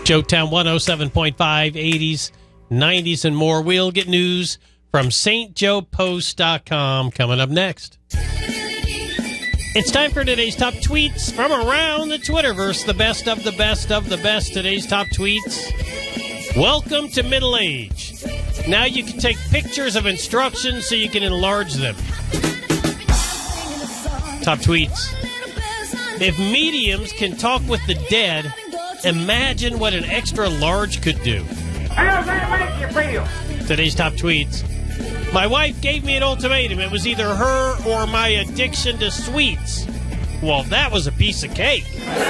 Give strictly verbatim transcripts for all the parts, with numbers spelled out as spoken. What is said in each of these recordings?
Joetown one oh seven point five, eighties, nineties, and more. We'll get news from St Joe Post dot com coming up next. It's time for today's top tweets from around the Twitterverse. The best of the best of the best. Today's top tweets. Welcome to middle age. Now you can take pictures of instructions so you can enlarge them. Top tweets. If mediums can talk with the dead, imagine what an extra large could do. How does that make you feel? Today's top tweets. My wife gave me an ultimatum. It was either her or my addiction to sweets. Well, that was a piece of cake.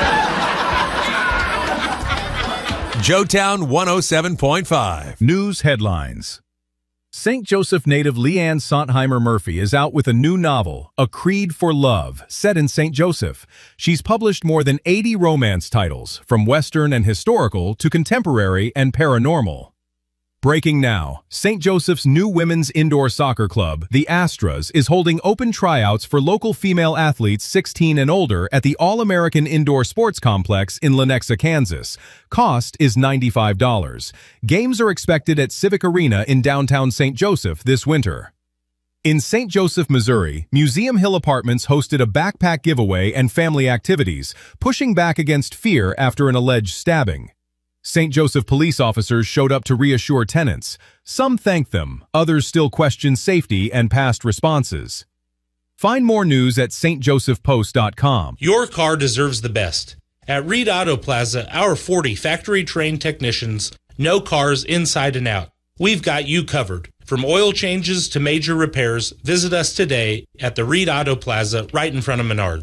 Joetown one oh seven point five. News headlines. Saint Joseph native Leanne Sontheimer Murphy is out with a new novel, A Creed for Love, set in Saint Joseph. She's published more than eighty romance titles, from Western and historical to contemporary and paranormal. Breaking now, Saint Joseph's new women's indoor soccer club, the Astras, is holding open tryouts for local female athletes sixteen and older at the All-American Indoor Sports Complex in Lenexa, Kansas. Cost is ninety-five dollars. Games are expected at Civic Arena in downtown Saint Joseph this winter. In Saint Joseph, Missouri, Museum Hill Apartments hosted a backpack giveaway and family activities, pushing back against fear after an alleged stabbing. Saint Joseph police officers showed up to reassure tenants. Some thanked them, others still questioned safety and past responses. Find more news at St Joseph Post dot com. Your car deserves the best. At Reed Auto Plaza, our forty factory-trained technicians know cars inside and out. We've got you covered. From oil changes to major repairs, visit us today at the Reed Auto Plaza right in front of Menards.